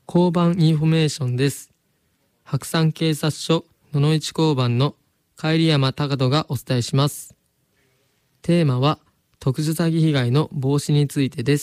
交番インフォメーションです。白山警察署野々市交番の帰山隆人がお伝えします。テーマは特殊詐欺被害の防止についてです。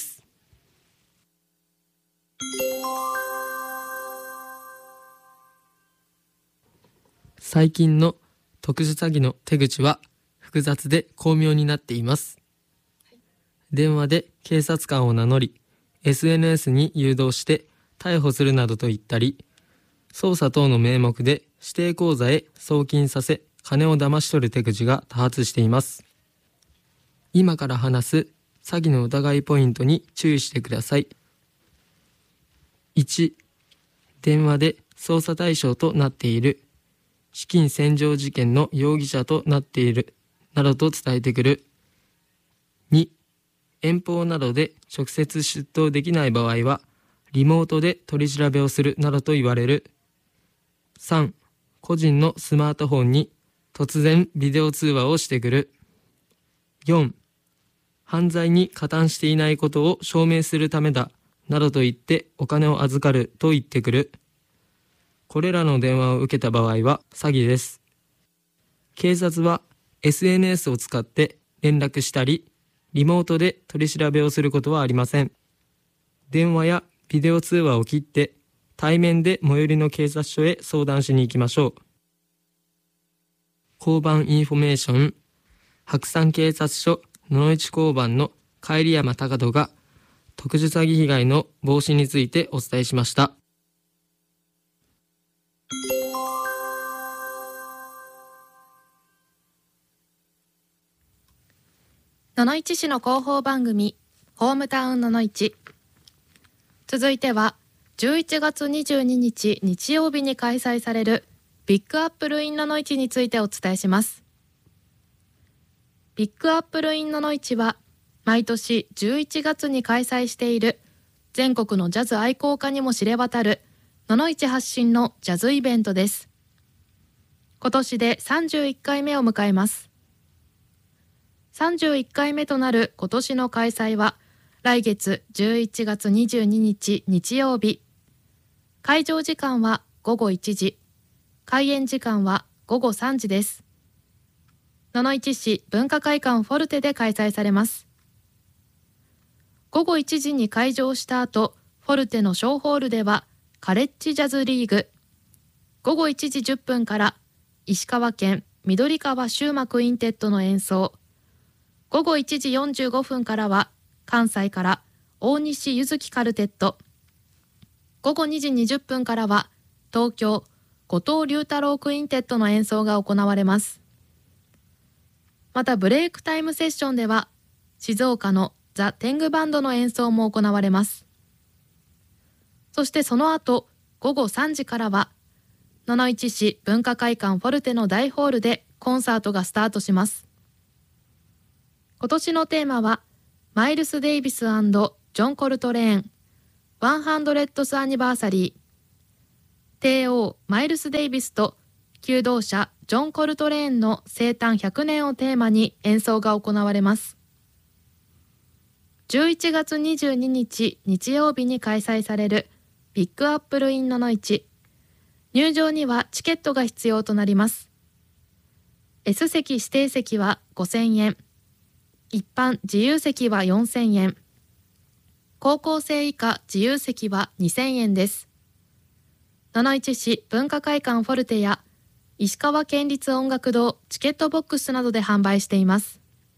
最近の特殊詐欺の手口は複雑で巧妙になっています。電話で警察官を名乗り、SNS に誘導して逮捕するなどと言ったり、捜査等の名目で指定口座へ送金させ、金を騙し取る手口が多発しています。今から話す詐欺の疑いポイントに注意してください。1、電話で捜査対象となっている、資金洗浄事件の容疑者となっている、などと伝えてくる。2、遠方などで直接出頭できない場合は、リモートで取り調べをするなどと言われる。3、個人のスマートフォンに突然ビデオ通話をしてくる。4、犯罪に加担していないことを証明するためだ、などと言ってお金を預かると言ってくる。これらの電話を受けた場合は詐欺です。警察は SNS を使って連絡したり、リモートで取り調べをすることはありません。電話やビデオ通話を切って対面で最寄りの警察署へ相談しに行きましょう。交番インフォメーション、白山警察署野々市交番の帰山隆人が特殊詐欺被害の防止についてお伝えしました。 野々市市の広報番組ホームタウン野々市。続いては11月22日日曜日に開催されるビッグアップルイン野々市についてお伝えします。ビッグアップルイン野々市は毎年11月に開催している全国のジャズ愛好家にも知れ渡る野々市発信のジャズイベントです。今年で31回目を迎えます。31回目となる今年の開催は来月11月22日日曜日。会場時間は午後1時、開演時間は午後3時です。野々市市文化会館フォルテで開催されます。午後1時に開場した後、フォルテのショーホールではカレッジジャズリーグ、午後1時10分から石川県緑川修馬クインテットの演奏、午後1時45分からは関西から大西ゆずきカルテット、午後2時20分からは東京後藤龍太郎クインテットの演奏が行われます。またブレイクタイムセッションでは静岡のザ・テングバンドの演奏も行われます。そしてその後午後3時からは野々市市文化会館フォルテの大ホールでコンサートがスタートします。今年のテーマはマイルス・デイビス&ジョン・コルトレーン 100th アニバーサリー。帝王マイルス・デイビスと求道者ジョン・コルトレーンの生誕100年をテーマに演奏が行われます。11月22日日曜日に開催されるビッグアップルイン野々市。入場にはチケットが必要となります。S 席指定席は5000円。一般自由席は4000円。高校生以下自由席は2000円です。野々市市文化会館フォルテや石川県立音楽堂チケットボックスなどで販売しています。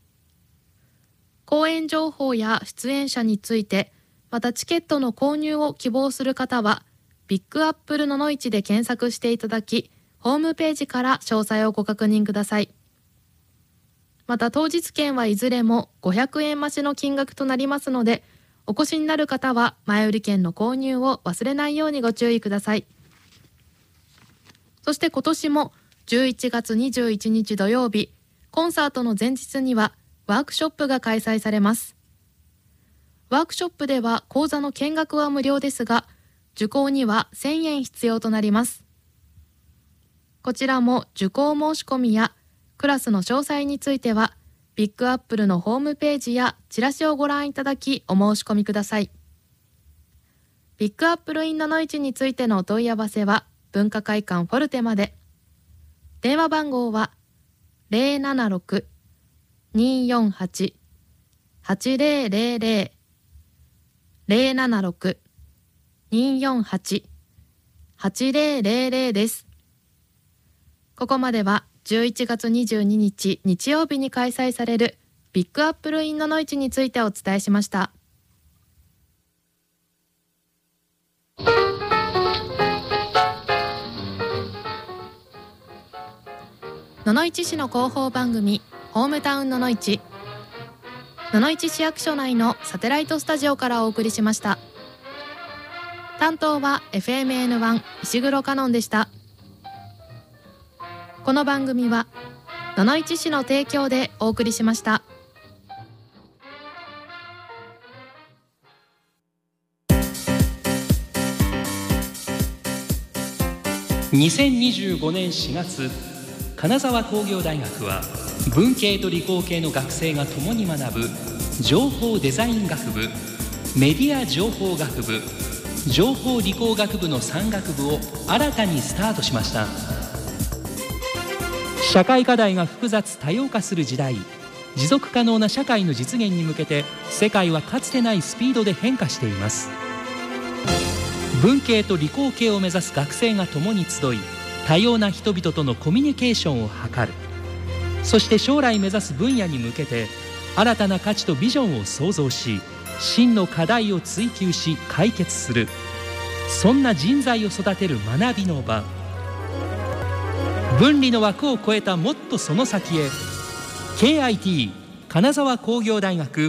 公演情報や出演者について、またチケットの購入を希望する方はビッグアップル野々市で検索していただき、ホームページから詳細をご確認ください。また当日券はいずれも500円増しの金額となりますので、お越しになる方は前売り券の購入を忘れないようにご注意ください。そして今年も11月21日土曜日、コンサートの前日にはワークショップが開催されます。ワークショップでは講座の見学は無料ですが、受講には1000円必要となります。こちらも受講申し込みやクラスの詳細については、ビッグアップルのホームページやチラシをご覧いただきお申し込みください。 ピックアップルインのの市についてのお問い合わせは文化会館フォルテまで。電話番号は 076-248-8000 076-248-8000 です。ここまでは11月22日日曜日に開催されるピックアップルインのの市についてお伝えしました。野々市市の広報番組ホームタウン野々市。野々市市役所内のサテライトスタジオからお送りしました。担当は FMN1 石黒香音でした。この番組は野々市市の提供でお送りしました。 2025年4月、金沢工業大学は文系と理工系の学生が共に学ぶ情報デザイン学部、メディア情報学部、情報理工学部の3学部を新たにスタートしました。社会課題が複雑多様化する時代、持続可能な社会の実現に向けて世界はかつてないスピードで変化しています。文系と理工系を目指す学生が共に集い、多様な人々とのコミュニケーションを図る。そして将来目指す分野に向けて新たな価値とビジョンを創造し、真の課題を追求し解決する、そんな人材を育てる学びの場。分離の枠を超えたもっとその先へ。 KIT 金沢工業大学。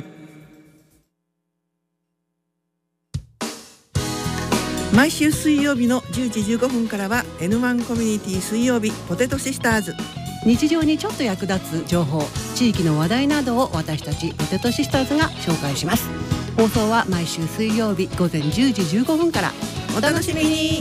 毎週水曜日の10時15分からは N1 コミュニティ水曜日ポテトシスターズ。 日常にちょっと役立つ情報、地域の話題などを私たちポテトシスターズが紹介します。放送は毎週水曜日午前10時15分から。 お楽しみに。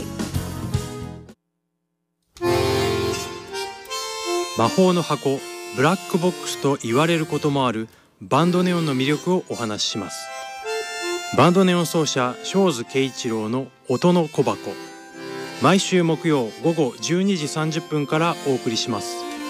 魔法の箱、ブラックボックスと言われることもあるバンドネオンの魅力をお話しします。バンドネオン奏者庄司圭一郎の音の小箱、毎週木曜午後12時30分からお送りします。